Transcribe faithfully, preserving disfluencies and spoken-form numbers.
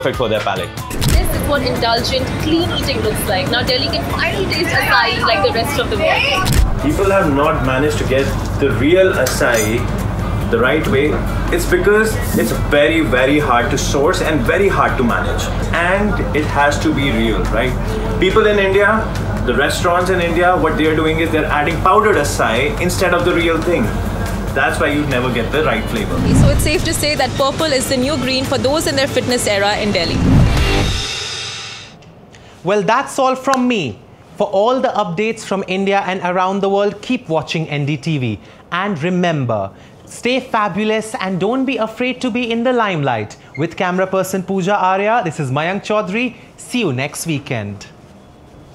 perfect for their palate. This is what indulgent, clean eating looks like. Now Delhi can finally taste acai like the rest of the world. People have not managed to get the real acai the right way. It's because it's very, very hard to source and very hard to manage. And it has to be real, right? People in India, the restaurants in India, what they're doing is they're adding powdered acai instead of the real thing. That's why you never get the right flavor. So it's safe to say that purple is the new green for those in their fitness era in Delhi. Well, that's all from me. For all the updates from India and around the world, keep watching N D T V. And remember, stay fabulous and don't be afraid to be in the limelight. With camera person Pooja Arya, this is Mayank Chaudhary. See you next weekend.